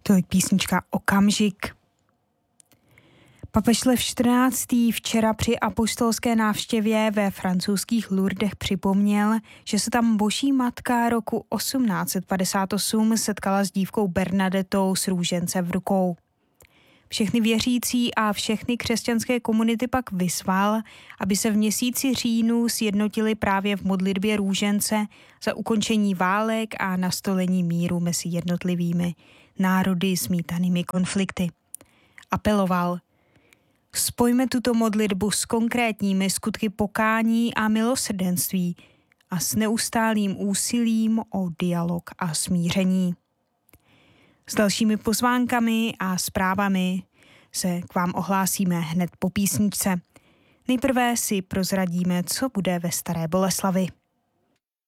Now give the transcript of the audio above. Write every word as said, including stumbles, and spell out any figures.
Tolik písnička Okamžik. Papež Lev čtrnáctý včera při apoštolské návštěvě ve francouzských Lourdech připomněl, že se tam Boží matka roku osmnáct set padesát osm setkala s dívkou Bernadettou s růžencem v rukou. Všechny věřící a všechny křesťanské komunity pak vyzval, aby se v měsíci říjnu sjednotili právě v modlitbě růžence za ukončení válek a nastolení míru mezi jednotlivými národy smítanými konflikty. Apeloval: spojme tuto modlitbu s konkrétními skutky pokání a milosrdenství a s neustálým úsilím o dialog a smíření. S dalšími pozvánkami a zprávami se k vám ohlásíme hned po písničce. Nejprve si prozradíme, co bude ve Staré Boleslavi.